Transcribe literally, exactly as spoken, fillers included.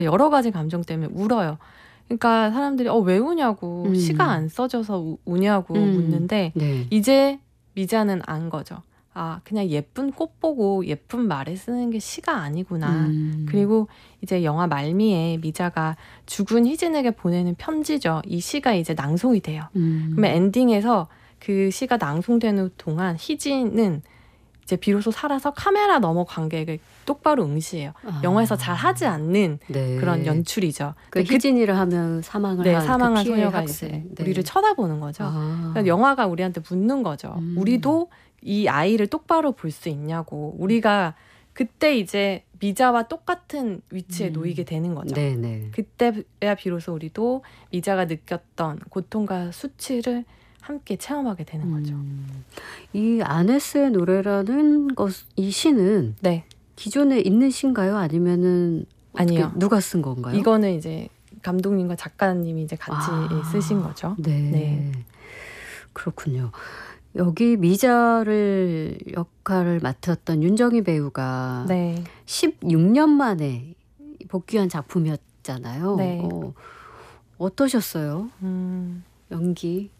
여러 가지 감정 때문에 울어요. 그러니까 사람들이 어 왜 우냐고 음. 시가 안 써져서 우, 우냐고 음. 묻는데 네. 이제 미자는 안 거죠. 아 그냥 예쁜 꽃 보고 예쁜 말에 쓰는 게 시가 아니구나. 음. 그리고 이제 영화 말미에 미자가 죽은 희진에게 보내는 편지죠. 이 시가 이제 낭송이 돼요. 음. 그러면 엔딩에서 그 시가 낭송되는 동안 희진은 이제 비로소 살아서 카메라 너머 관객을 똑바로 응시해요. 아. 영화에서 잘 하지 않는 네. 그런 연출이죠. 그 근데 그- 희진이를 하면 사망을 네, 한 사망한 그 피해 소녀가 학생. 이제 네. 우리를 쳐다보는 거죠. 아. 그러니까 영화가 우리한테 묻는 거죠. 음. 우리도 이 아이를 똑바로 볼 수 있냐고. 우리가 그때 이제 미자와 똑같은 위치에 음. 놓이게 되는 거죠. 네네. 그때야 비로소 우리도 미자가 느꼈던 고통과 수치를 함께 체험하게 되는 거죠. 음. 이 아네스의 노래라는 것, 이 시는 네, 기존에 있는 시인가요? 아니면은 어떻게 아니요. 누가 쓴 건가요? 이거는 이제 감독님과 작가님이 이제 같이 아. 쓰신 거죠. 네. 네. 그렇군요. 여기 미자를 역할을 맡았던 윤정희 배우가 네. 십육 년 만에 복귀한 작품이었잖아요. 네. 어, 어떠셨어요? 음, 연기?